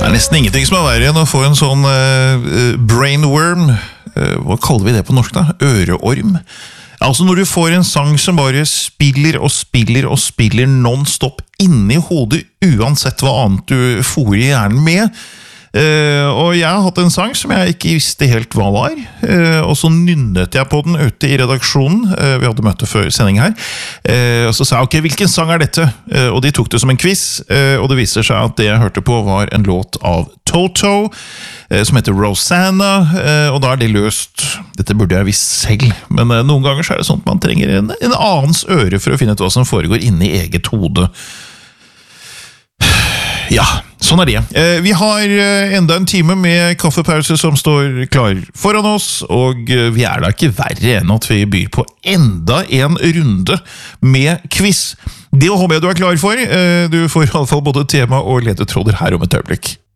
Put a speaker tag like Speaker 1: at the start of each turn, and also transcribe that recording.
Speaker 1: Det nesten ingenting som verre enn å få en sånn brainworm. Hva kaller vi det på norsk da? Øreorm. Altså når du får en sang som bare spiller og spiller og spiller non-stop inni hodet, uansett hva annet du får i hjernen med. Og jeg har hatt en sang som jeg ikke visste helt hva var, og så nynnet jeg på den ute i redaksjonen. Vi hadde møte før sending her, og så sa jeg, ok, hvilken sang er dette? Og de tok det som en quiz, og det viser seg at det jeg hørte på var en låt av Toto, som heter Rosanna, og da er det løst. Dette burde jeg visst selv, men noen ganger så er det sånn at man trenger en annens øre for å finne ut hva som foregår inne i eget hode. Ja, sånn er det. Vi har enda en time med kaffepause som står klar foran oss, og vi er da ikke verre enn at vi byr på enda en runde med quiz. Det håper jeg du er klar for. Du får i alle fall både tema og ledetråder her om et øyeblikk.